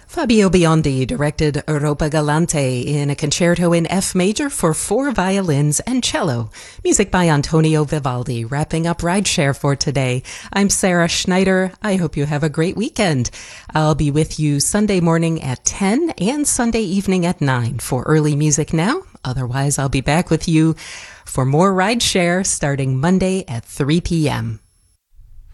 Fabio Biondi directed Europa Galante in a concerto in F major for 4 violins and cello. Music by Antonio Vivaldi, wrapping up Rideshare for today. I'm Sarah Schneider. I hope you have a great weekend. I'll be with you Sunday morning at 10 and Sunday evening at 9 for Early Music Now. Otherwise, I'll be back with you for more Rideshare starting Monday at 3 p.m.